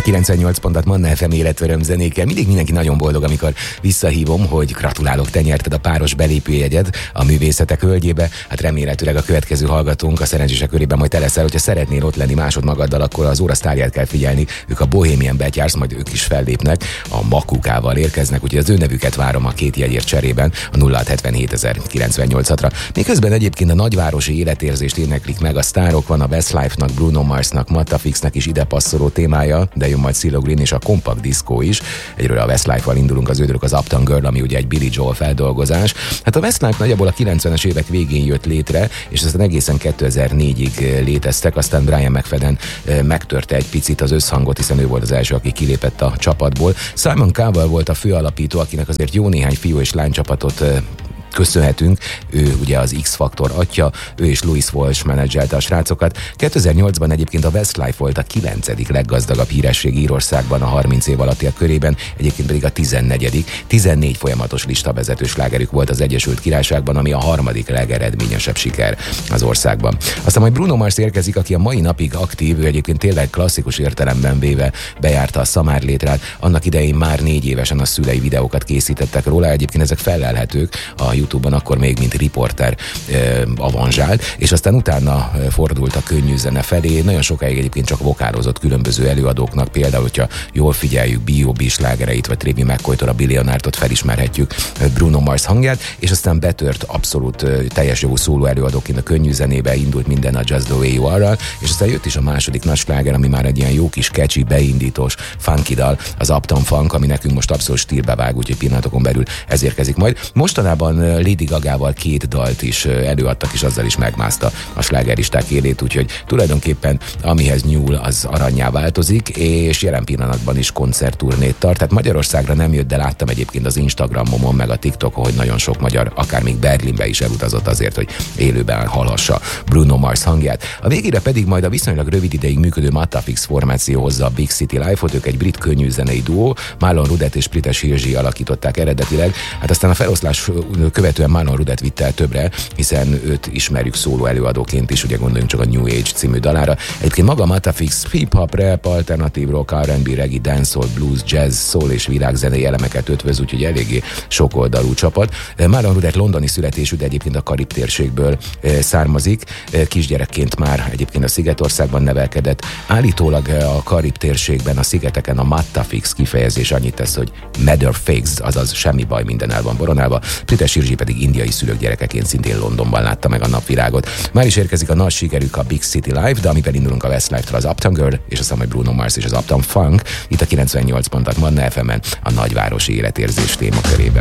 98 pontot Manna FM életöröm zenékkel. Mindig mindenki nagyon boldog, amikor visszahívom, hogy gratulálok, te nyerted a páros belépőjegyed a művészetek hölgyébe. Hát remélhetőleg a következő hallgatónk a szerencsések körében majd te leszel, hogyha szeretnél ott lenni másod magaddal, akkor az óra sztárját kell figyelni. Ők a Bohemian Betyársz, majd ők is fellépnek, a Makukával érkeznek, úgyhogy az ő nevüket várom a két jegyért cserében a 0677 ra. Miközben egyébként a nagyvárosi életérzést éneklik meg a sztárok, van a Westlife-nak, Bruno Marsnak, Mattafixnek is ide passzoló témája, de jön majd CeeLo Green és a Compact Disco is. Egyről a Westlife-val indulunk, az őrök az Uptown Girl, ami ugye egy Billy Joel feldolgozás. Hát a Westlife nagyjából a 90-es évek végén jött létre, és aztán egészen 2004-ig léteztek, aztán Brian McFadden megtörte egy picit az összhangot, hiszen ő volt az első, aki kilépett a csapatból. Simon Cowell volt a főalapító, akinek azért jó néhány fiú és lány csapatot köszönhetünk. Ő ugye az X-faktor atya, ő és Louis Walsh menedzselte a srácokat. 2008-ban egyébként a Westlife volt a 9. leggazdagabb híresség Írországban a 30 év alattiak körében, egyébként pedig a 14. 14 folyamatos listavezető slágerük volt az Egyesült Királyságban, ami a 3. legeredményesebb siker az országban. Aztán majd Bruno Mars érkezik, aki a mai napig aktív, ő egyébként tényleg klasszikus értelemben véve bejárta a szamárlétrát. Annak idején már 4 évesen a szülei videókat készítettek róla, egyébként ezek fellelhetők a YouTube-on, akkor még mint riporter avanzsált, és aztán utána fordult a könnyű zene felé. Nagyon sokáig egyébként csak vokálozott különböző előadóknak, például, hogyha jól figyeljük B.O.B. slágereit, vagy Travis McCoy-tól a Billionártot felismerhetjük Bruno Mars hangját, és aztán betört abszolút teljes jogú szóló előadóként a könnyű zenébe, indult minden a Just the Way You Are-ral, és aztán jött is a második nagy sláger, ami már egy ilyen jó kis catchy, beindítós, funky dal, az Uptown Funk, ami nekünk most abszolút stílbe vág, úgyhogy pillanatokon belül ez érkezik majd. Mostanában Lady Gagával 2 dalt is előadtak, és azzal is megmászta a slágeristák élét, úgyhogy tulajdonképpen amihez nyúl, az aranyá változik, és jelen pillanatban is koncertturnét tart. Tehát Magyarországra nem jött, de láttam egyébként az Instagramon, meg a TikTokon, hogy nagyon sok magyar, akár még Berlinbe is elutazott azért, hogy élőben hallhassa Bruno Mars hangját. A végére pedig majd a viszonylag rövid ideig működő Mattafix formáció hozza a Big City Life-ot, ők egy brit könnyűzenei duó, Marlon Rudet és Pritesh Hirzi alakították eredetileg, hát aztán a feloszlás követően Marlon Rudet vitte el többre, hiszen őt ismerjük szóló előadóként is, ugye gondoljunk csak a New Age című dalára. Egyébként maga Mattafix hip-hop, rap, alternatív rock, R&B, reggae, dancehall, blues, jazz, soul és világzenei elemeket ötvöz, úgyhogy eléggé sokoldalú csapat. Marlon Rudet londoni születésű, de egyébként a Karib térségből származik. Kisgyerekként már egyébként a Szigetországban nevelkedett. Állítólag a Karib térségben, a szigeteken a Mattafix kifejezés annyit tesz, hogy matter fixed, azaz semmi baj, minden el van boronálva. Pritesh Hirzi pedig indiai szülők gyerekeként szintén Londonban látta meg a napvilágot. Már is érkezik a nagy sikerük, a Big City Life, de amiben indulunk a Westlife-től az Uptown Girl, és aztán majd Bruno Mars és az Uptown Funk, itt a 98 pontot Manna FM-en a nagyvárosi életérzés témakörében.